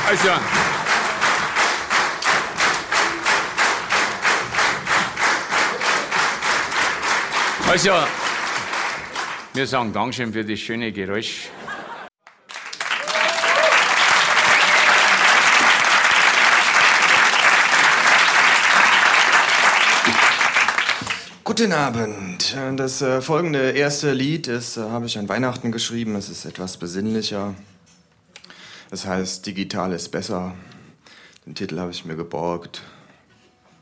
Also, wir sagen Dankeschön für das schöne Geräusch. Guten Abend. Das folgende erste Lied habe ich an Weihnachten geschrieben. Es ist etwas besinnlicher. Es heißt Digital ist besser. Den Titel habe ich mir geborgt.